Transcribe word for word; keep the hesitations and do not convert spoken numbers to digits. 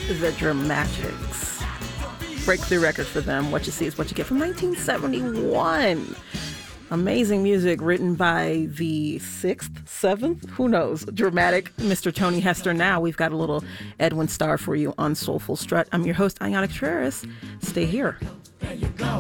The Dramatics. Breakthrough record for them. What You See Is What You Get from nineteen seventy-one. Amazing music written by the sixth, seventh, who knows, dramatic Mister Tony Hester. Now we've got a little Edwin Starr for you on Soulful Strut. I'm your host, Ayanna Contreras. Stay here.